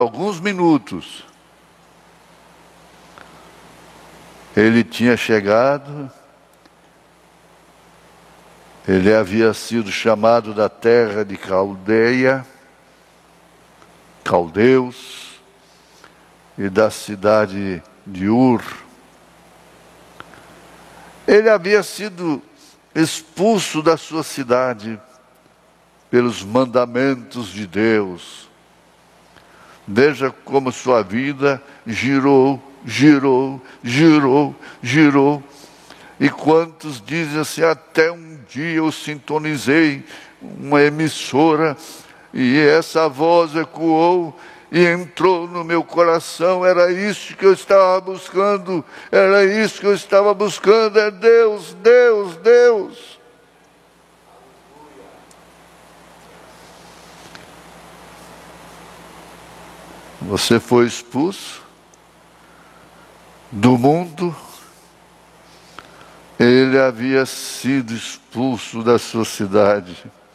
alguns minutos, ele tinha chegado, ele havia sido chamado da terra de Caldeus, e da cidade de Ur. Ele havia sido expulso da sua cidade pelos mandamentos de Deus. Veja como sua vida girou. E quantos dizem assim, até um dia eu sintonizei uma emissora e essa voz ecoou e entrou no meu coração, era isso que eu estava buscando, é Deus, Deus, Deus. Você foi expulso do mundo, ele havia sido expulso da sua cidade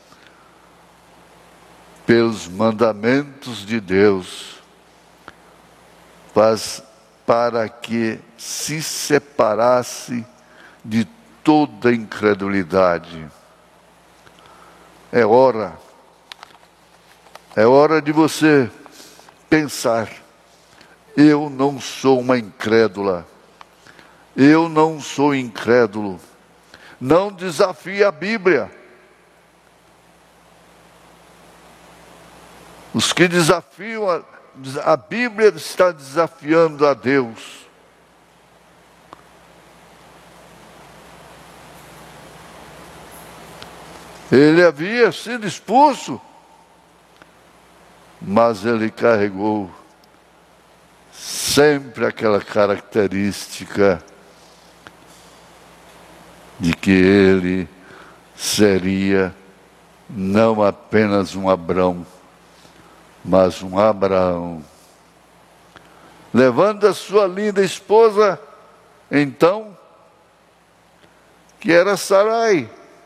pelos mandamentos de Deus, mas para que se separasse de toda incredulidade. É hora de você pensar, eu não sou uma incrédula, eu não sou incrédulo, não desafie a Bíblia. Os que desafiam a Bíblia está desafiando a Deus. Ele havia sido expulso, mas ele carregou sempre aquela característica de que ele seria não apenas um Abrão, mas um Abraão. Levando a sua linda esposa, então, que era Sarai,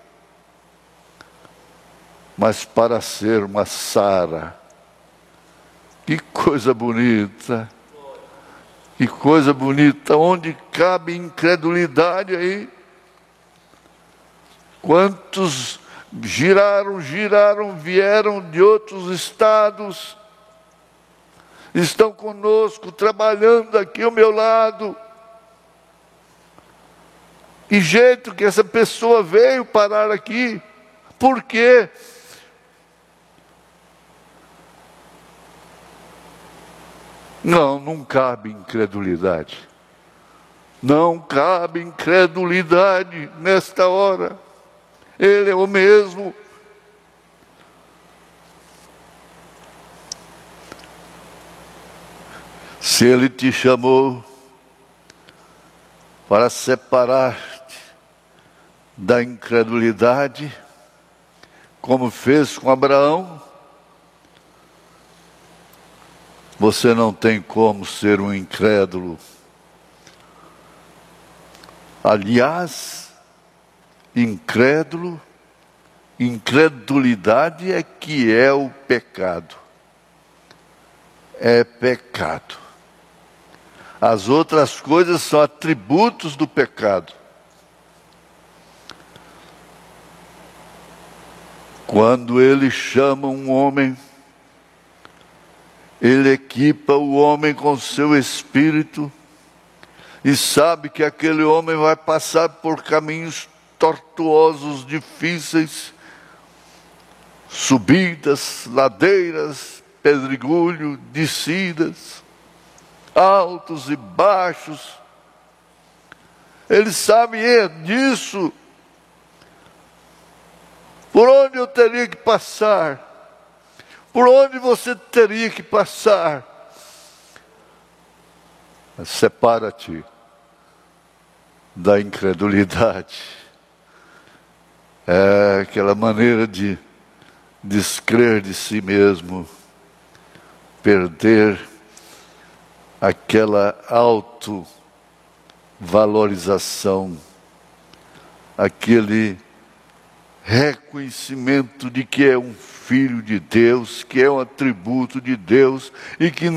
mas para ser uma Sara. Que coisa bonita! Que coisa bonita! Onde cabe incredulidade aí? Quantos giraram, vieram de outros estados, estão conosco, trabalhando aqui ao meu lado. Que jeito que essa pessoa veio parar aqui? Por quê? Não cabe incredulidade. Não cabe incredulidade nesta hora. Ele é o mesmo. Se Ele te chamou para separar-te da incredulidade, como fez com Abraão, você não tem como ser um incrédulo. Aliás, incredulidade é que é o pecado. É pecado. As outras coisas são atributos do pecado. Quando Ele chama um homem, Ele equipa o homem com seu espírito e sabe que aquele homem vai passar por caminhos tortuosos, difíceis, subidas, ladeiras, pedregulho, descidas, altos e baixos. Ele sabe disso. Por onde eu teria que passar? Por onde você teria que passar? Separa-te da incredulidade. É aquela maneira de descrer de si mesmo, perder aquela autovalorização, aquele reconhecimento de que é um filho de Deus, que é um atributo de Deus e que